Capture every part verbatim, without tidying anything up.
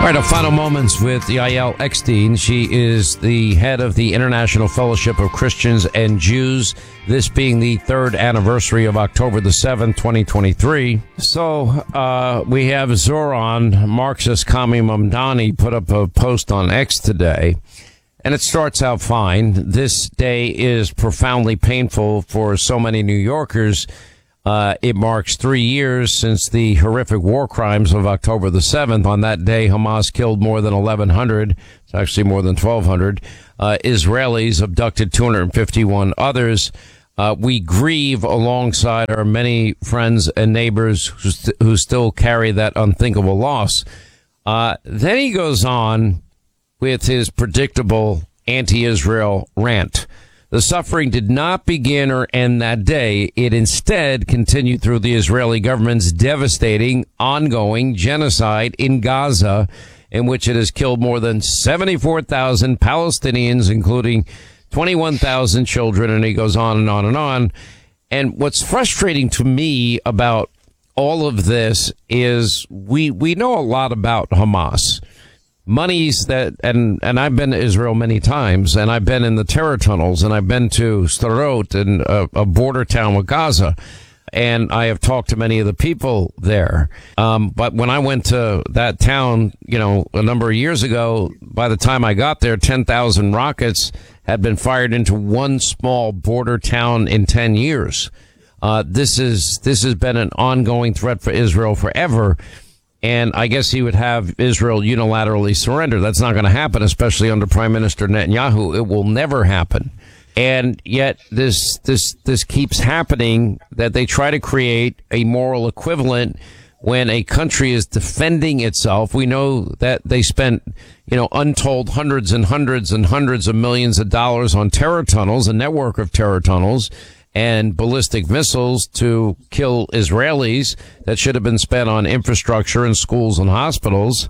right, our final moments with Yael Eckstein. She is the head of the International Fellowship of Christians and Jews, this being the third anniversary of October the seventh, twenty twenty-three. So uh we have Zoran Marxist Kami Mamdani put up a post on X today, and it starts out fine. This day is profoundly painful for so many New Yorkers. Uh, it marks three years since the horrific war crimes of October the seventh. On that day, Hamas killed more than eleven hundred. It's actually more than twelve hundred. Uh, Israelis abducted two hundred fifty-one others. Uh, we grieve alongside our many friends and neighbors who, st- who still carry that unthinkable loss. Uh, then he goes on with his predictable anti-Israel rant. The suffering did not begin or end that day. It instead continued through the Israeli government's devastating, ongoing genocide in Gaza, in which it has killed more than seventy-four thousand Palestinians, including twenty-one thousand children, and he goes on and on and on. And what's frustrating to me about all of this is we we know a lot about Hamas. Monies that, and, and I've been to Israel many times, and I've been in the terror tunnels, and I've been to Sderot, and a, a border town with Gaza, and I have talked to many of the people there. Um, but when I went to that town, you know, a number of years ago, by the time I got there, ten thousand rockets had been fired into one small border town in ten years. Uh, this is, this has been an ongoing threat for Israel forever. And I guess he would have Israel unilaterally surrender. That's not going to happen, especially under Prime Minister Netanyahu. It will never happen. And yet this, this, this keeps happening, that they try to create a moral equivalent when a country is defending itself. We know that they spent, you know, untold hundreds and hundreds and hundreds of millions of dollars on terror tunnels, a network of terror tunnels, and ballistic missiles to kill Israelis that should have been spent on infrastructure and schools and hospitals.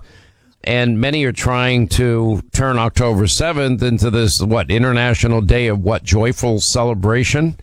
And many are trying to turn October seventh into this, what, International Day of what, joyful celebration?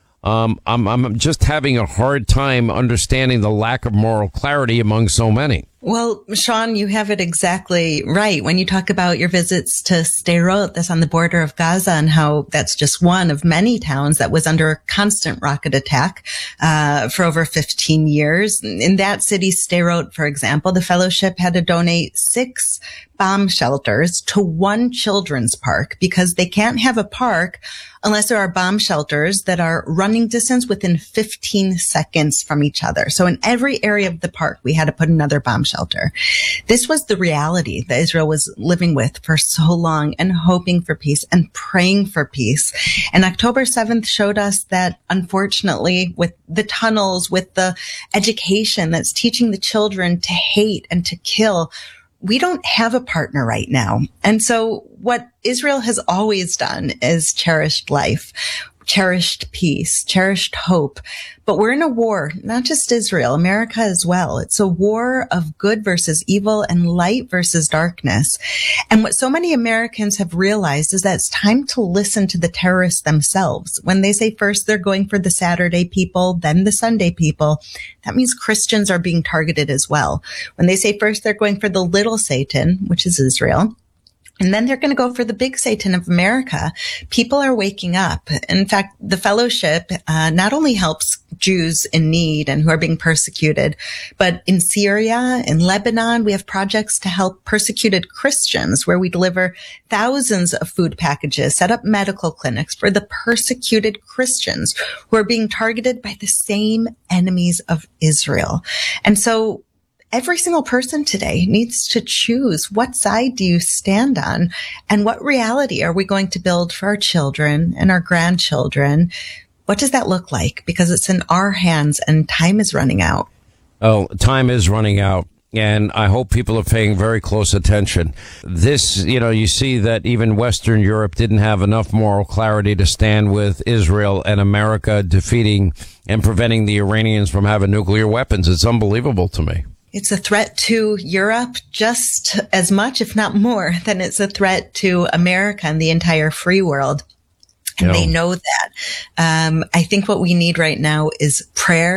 Um, I'm, I'm just having a hard time understanding the lack of moral clarity among so many. Well, Sean, you have it exactly right. When you talk about your visits to Sderot, that's on the border of Gaza, and how that's just one of many towns that was under constant rocket attack uh for over fifteen years. In that city, Sderot, for example, the fellowship had to donate six bomb shelters to one children's park, because they can't have a park unless there are bomb shelters that are running distance within fifteen seconds from each other. So in every area of the park, we had to put another bomb shelter. This was the reality that Israel was living with for so long, and hoping for peace and praying for peace. And October seventh showed us that, unfortunately, with the tunnels, with the education that's teaching the children to hate and to kill, we don't have a partner right now. And so what Israel has always done is cherished life, cherished peace, cherished hope. But we're in a war, not just Israel, America as well. It's a war of good versus evil and light versus darkness. And what so many Americans have realized is that it's time to listen to the terrorists themselves. When they say first they're going for the Saturday people, then the Sunday people, that means Christians are being targeted as well. When they say first they're going for the little Satan, which is Israel, and then they're going to go for the big Satan of America, people are waking up. In fact, the fellowship uh, not only helps Jews in need and who are being persecuted, but in Syria, in Lebanon, we have projects to help persecuted Christians, where we deliver thousands of food packages, set up medical clinics for the persecuted Christians who are being targeted by the same enemies of Israel. And so every single person today needs to choose, what side do you stand on, and what reality are we going to build for our children and our grandchildren? What does that look like? Because it's in our hands, and time is running out. Oh, time is running out. And I hope people are paying very close attention. This, you know, you see that even Western Europe didn't have enough moral clarity to stand with Israel and America defeating and preventing the Iranians from having nuclear weapons. It's unbelievable to me. It's a threat to Europe just as much, if not more, than it's a threat to America and the entire free world. And they know that. Um, I think what we need right now is prayer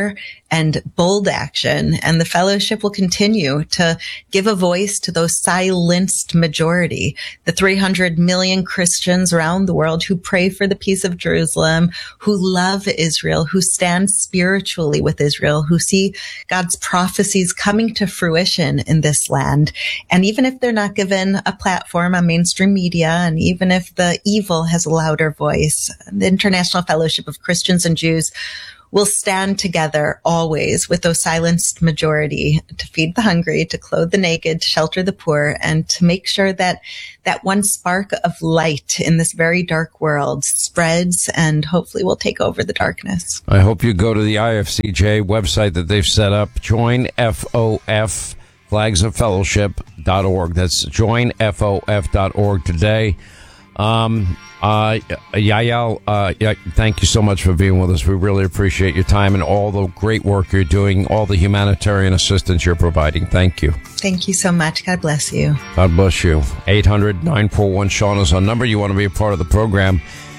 and bold action. And the fellowship will continue to give a voice to those silenced majority, the three hundred million Christians around the world who pray for the peace of Jerusalem, who love Israel, who stand spiritually with Israel, who see God's prophecies coming to fruition in this land. And even if they're not given a platform on mainstream media, and even if the evil has a louder voice, the International Fellowship of Christians and Jews will stand together always with those silenced majority to feed the hungry, to clothe the naked, to shelter the poor, and to make sure that that one spark of light in this very dark world spreads and hopefully will take over the darkness. I hope you go to the I F C J website that they've set up, join F O F, flags of fellowship dot org. That's join F O F dot org today. Um, uh, Yael, uh, yeah, thank you so much for being with us. We really appreciate your time and all the great work you're doing, all the humanitarian assistance you're providing. Thank you. Thank you so much. God bless you. God bless you. eight hundred, nine four one, Sean is our number. You want to be a part of the program.